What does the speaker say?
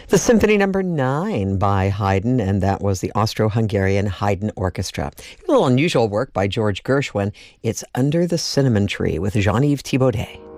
The Symphony Number 9 by Haydn, and that was the Austro-Hungarian Haydn Orchestra. A little unusual work by George Gershwin. It's Under the Cinnamon Tree with Jean-Yves Thibaudet.